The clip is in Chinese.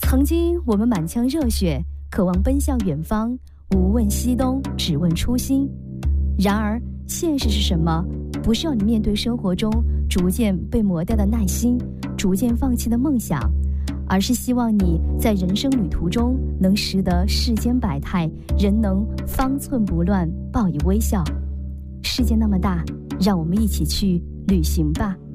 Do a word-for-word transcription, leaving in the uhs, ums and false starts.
曾经我们满腔热血，渴望奔向远方，无问西东，只问初心。然而现实是什么？不是要你面对生活中逐渐被磨掉的耐心，逐渐放弃的梦想，而是希望你在人生旅途中能识得世间百态，仍能方寸不乱，报以微笑。世界那么大，让我们一起去旅行吧。